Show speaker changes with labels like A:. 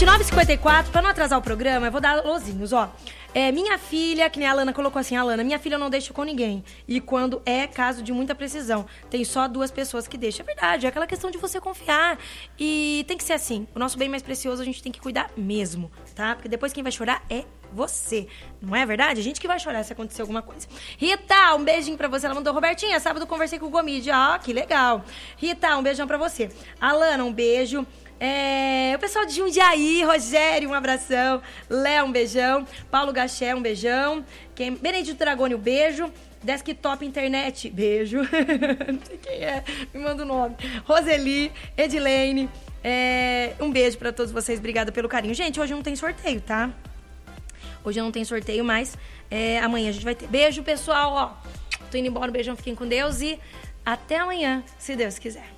A: Gente, 9h54, pra não atrasar o programa, eu vou dar alôzinhos, ó. Minha filha, que nem a Alana colocou assim, Alana, minha filha eu não deixo com ninguém. E quando é caso de muita precisão, tem só 2 pessoas que deixam. É verdade, é aquela questão de você confiar. E tem que ser assim, o nosso bem mais precioso a gente tem que cuidar mesmo, tá? Porque depois quem vai chorar é você, não é verdade? A gente que vai chorar se acontecer alguma coisa. Rita, um beijinho pra você. Ela mandou, Robertinha, sábado conversei com o Gomide. Ah, que legal. Rita, um beijão pra você. Alana, um beijo. O pessoal de Jundiaí, Rogério, um abração. Léo, um beijão. Paulo Gaché, um beijão. Benedito Dragoni, um beijo. Desktop Internet, beijo. Não sei quem é, me manda o nome. Roseli, Edilene, um beijo pra todos vocês. Obrigada pelo carinho. Gente, hoje não tem sorteio, tá? Hoje não tem sorteio, mas amanhã a gente vai ter. Beijo, pessoal, ó. Tô indo embora, um beijão, fiquem com Deus e até amanhã, se Deus quiser.